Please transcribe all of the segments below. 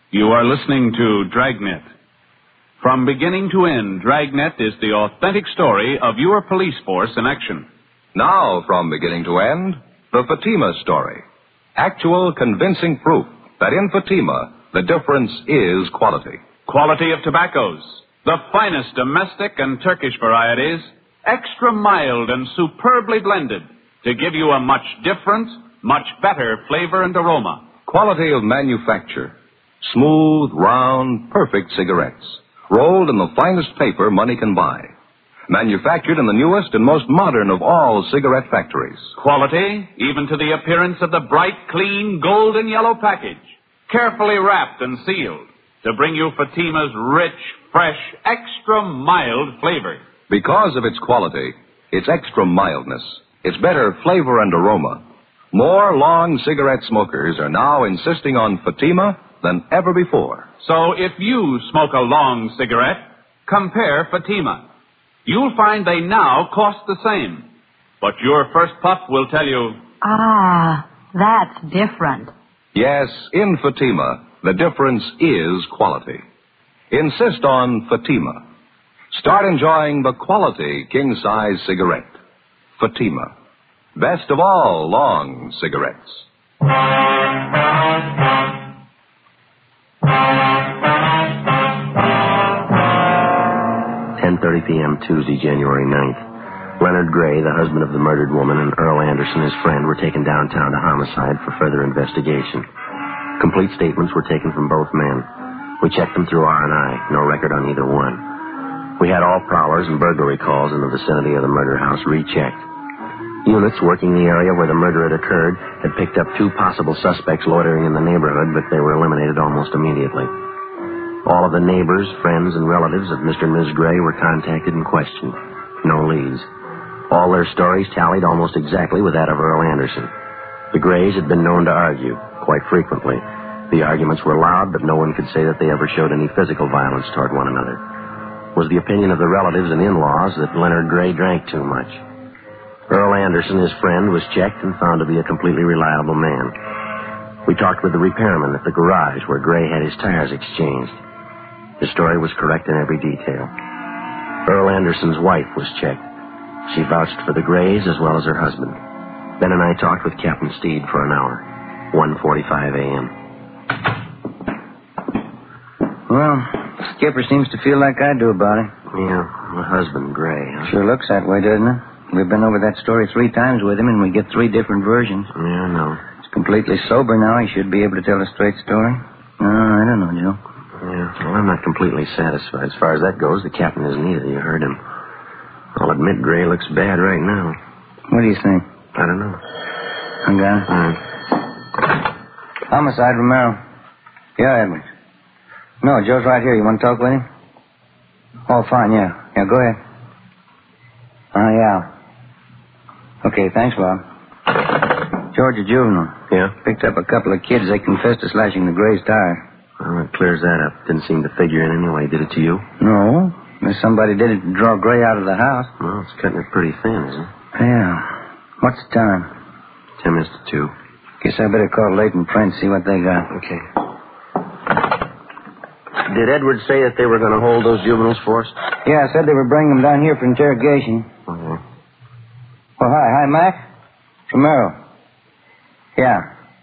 You are listening to Dragnet. From beginning to end, Dragnet is the authentic story of your police force in action. Now, from beginning to end, the Fatima story. Actual, convincing proof that in Fatima, the difference is quality. Quality of tobaccos, the finest domestic and Turkish varieties, extra mild and superbly blended to give you a much different, much better flavor and aroma. Quality of manufacture. Smooth, round, perfect cigarettes. Rolled in the finest paper money can buy. Manufactured in the newest and most modern of all cigarette factories. Quality, even to the appearance of the bright, clean, golden yellow package. Carefully wrapped and sealed to bring you Fatima's rich, fresh, extra mild flavor. Because of its quality, its extra mildness, its better flavor and aroma, more long cigarette smokers are now insisting on Fatima than ever before. So if you smoke a long cigarette, compare Fatima. You'll find they now cost the same. But your first puff will tell you, ah, that's different. Yes, in Fatima, the difference is quality. Insist on Fatima. Start enjoying the quality king-size cigarette. Fatima. Best of all long cigarettes. 10:30 p.m. Tuesday, January 9th. Leonard Gray, the husband of the murdered woman, and Earl Anderson, his friend, were taken downtown to homicide for further investigation. Complete statements were taken from both men. We checked them through R&I. No record on either one. We had all prowlers and burglary calls in the vicinity of the murder house rechecked. Units working the area where the murder had occurred had picked up 2 possible suspects loitering in the neighborhood, but they were eliminated almost immediately. All of the neighbors, friends, and relatives of Mr. and Ms. Gray were contacted and questioned. No leads. All their stories tallied almost exactly with that of Earl Anderson. The Grays had been known to argue, quite frequently. The arguments were loud, but no one could say that they ever showed any physical violence toward one another. It was the opinion of the relatives and in-laws that Leonard Gray drank too much. Earl Anderson, his friend, was checked and found to be a completely reliable man. We talked with the repairman at the garage where Gray had his tires exchanged. His story was correct in every detail. Earl Anderson's wife was checked. She vouched for the Grays as well as her husband. Ben and I talked with Captain Steed for an hour. 1:45 a.m. Well, Skipper seems to feel like I do about it. Yeah, the husband, Gray. Huh? Sure looks that way, doesn't it? We've been over that story 3 times with him, and we get 3 different versions. Yeah, I know. He's completely sober now. He should be able to tell a straight story. I don't know, Joe. Yeah, well, I'm not completely satisfied. As far as that goes, the captain isn't either. You heard him. I'll admit Gray looks bad right now. What do you think? I don't know. I got it. Homicide, Romero. Yeah, Edwards. No, Joe's right here. You want to talk with him? Oh, fine, yeah. Yeah, go ahead. Yeah. Okay, thanks, Bob. Georgia Juvenile. Yeah? Picked up a couple of kids. They confessed to slashing the Gray's tire. Well, that clears that up. Didn't seem to figure in anyway. Did it to you? No. Unless somebody did it to draw Gray out of the house. Well, it's cutting it pretty thin, isn't it? Yeah. What's the time? 10 minutes to 2. Guess I better call Leighton Prince, see what they got. Okay. Did Edwards say that they were going to hold those juveniles for us? Yeah, I said they were bringing them down here for interrogation. Okay. Well, hi. Hi, Mac. Romero. Yeah.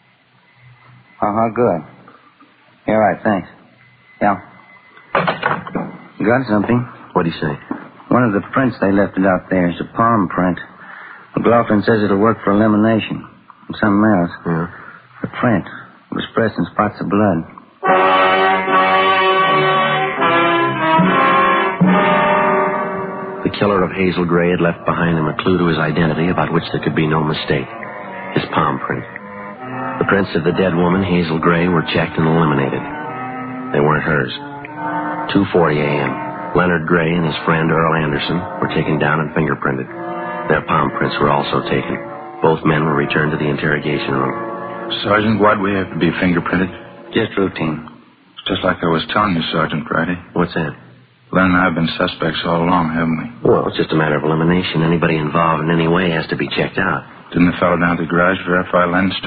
Good. Yeah, right, thanks. Yeah. Got something. What'd he say? One of the prints they left it out there is a palm print. McLaughlin says it'll work for elimination. And something else. Yeah? The print was pressed in spots of blood. The killer of Hazel Gray had left behind him a clue to his identity about which there could be no mistake. His palm print. The prints of the dead woman, Hazel Gray, were checked and eliminated. They weren't hers. 2:40 a.m. Leonard Gray and his friend Earl Anderson were taken down and fingerprinted. Their palm prints were also taken. Both men were returned to the interrogation room. Sergeant, why'd we have to be fingerprinted? Just routine. It's just like I was telling you, Sergeant Friday. What's that? Len and I have been suspects all along, haven't we? Well, it's just a matter of elimination. Anybody involved in any way has to be checked out. Didn't the fellow down at the garage verify Len's